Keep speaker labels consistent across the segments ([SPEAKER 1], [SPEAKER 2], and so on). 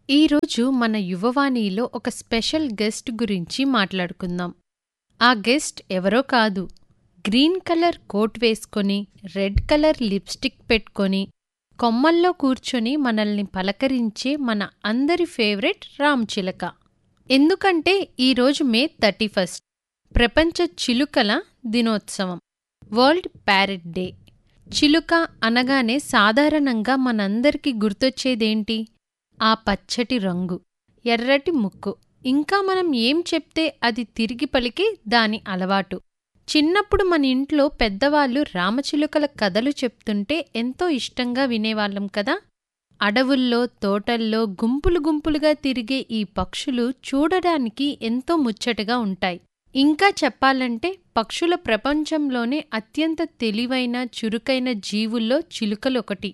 [SPEAKER 1] ఈరోజు మన యువవాణిలో ఒక స్పెషల్ గెస్ట్ గురించి మాట్లాడుకుందాం. ఆ గెస్ట్ ఎవరో కాదు, గ్రీన్ కలర్ కోట్ వేసుకొని, రెడ్ కలర్ లిప్స్టిక్ పెట్టుకొని, కొమ్మల్లో కూర్చొని మనల్ని పలకరించే మన అందరి ఫేవరెట్ రామ్చిలక. ఎందుకంటే ఈరోజు మే 31, ప్రపంచ చిలుకల దినోత్సవం, వరల్డ్ ప్యారెట్ డే. చిలుక అనగానే సాధారణంగా మనందరికీ గుర్తొచ్చేదేంటి? ఆ పచ్చటి రంగు, ఎర్రటి ముక్కు, ఇంకా మనం ఏం చెప్తే అది తిరిగి పలికి దాని అలవాటు. చిన్నప్పుడు మన ఇంట్లో పెద్దవాళ్ళు రామచిలుకల కథలు చెప్తుంటే ఎంతో ఇష్టంగా వినేవాళ్ళం కదా. అడవుల్లో, తోటల్లో గుంపులు గుంపులుగా తిరిగే ఈ పక్షులు చూడడానికి ఎంతో ముచ్చటగా ఉంటాయి. ఇంకా చెప్పాలంటే పక్షుల ప్రపంచంలోనే అత్యంత తెలివైన, చురుకైన జీవుల్లో చిలుకలొకటి.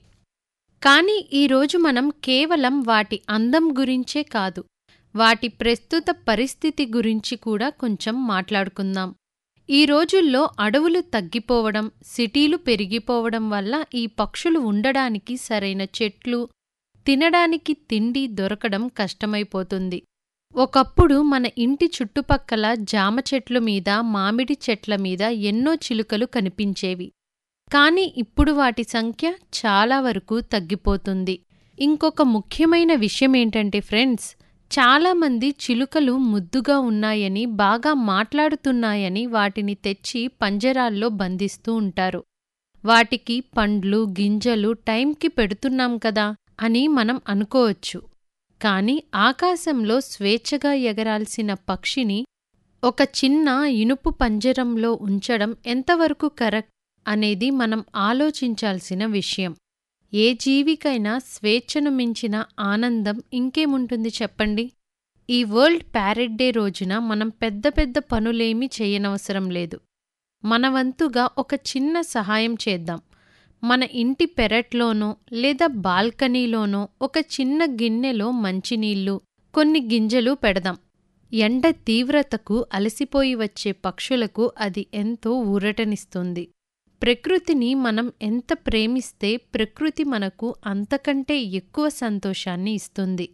[SPEAKER 1] కానీ ఈరోజు మనం కేవలం వాటి అందం గురించే కాదు, వాటి ప్రస్తుత పరిస్థితి గురించి కూడా కొంచెం మాట్లాడుకుందాం. ఈ రోజుల్లో అడవులు తగ్గిపోవడం, సిటీలు పెరిగిపోవడం వల్ల ఈ పక్షులు ఉండడానికి సరైన చెట్లు, తినడానికి తిండి దొరకడం కష్టమైపోతుంది. ఒకప్పుడు మన ఇంటి చుట్టుపక్కల జామ చెట్ల మీద, మామిడి చెట్ల మీద ఎన్నో చిలుకలు కనిపించేవి. కానీ ఇప్పుడు వాటి సంఖ్య చాలా వరకు తగ్గిపోతుంది. ఇంకొక ముఖ్యమైన విషయమేంటంటే ఫ్రెండ్స్, చాలామంది చిలుకలు ముద్దుగా ఉన్నాయని, బాగా మాట్లాడుతున్నాయని వాటిని తెచ్చి పంజరాల్లో బంధిస్తూ ఉంటారు. వాటికి పండ్లు, గింజలు టైంకి పెడుతున్నాం కదా అని మనం అనుకోవచ్చు. కానీ ఆకాశంలో స్వేచ్ఛగా ఎగరాల్సిన పక్షిని ఒక చిన్న ఇనుపు పంజరంలో ఉంచడం ఎంతవరకు కరెక్ట్ అనేది మనం ఆలోచించాల్సిన విషయం. ఏ జీవికైనా స్వేచ్ఛను మించిన ఆనందం ఇంకేముంటుంది చెప్పండి. ఈ వరల్డ్ ప్యారెట్ డే రోజున మనం పెద్ద పెద్ద పనులేమీ చేయనవసరం లేదు. మన వంతుగా ఒక చిన్న సహాయం చేద్దాం. మన ఇంటి పెరట్లోనో లేదా బాల్కనీలోనో ఒక చిన్న గిన్నెలో మంచినీళ్ళు, కొన్ని గింజలు పెడదాం. ఎండ తీవ్రతకు అలసిపోయి వచ్చే పక్షులకు అది ఎంతో ఊరటనిస్తుంది. ప్రకృతిని మనం ఎంత ప్రేమిస్తే ప్రకృతి మనకు అంతకంటే ఎక్కువ సంతోషాన్ని ఇస్తుంది.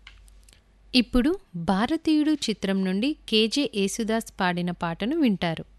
[SPEAKER 1] ఇప్పుడు భారతీయుడు చిత్రం నుండి కేజే యేసుదాస్ పాడిన పాటను వింటారు.